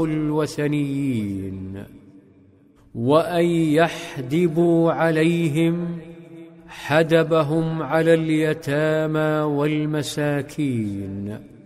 الوثنيين، وأن يحدبوا عليهم حدبهم على اليتامى والمساكين.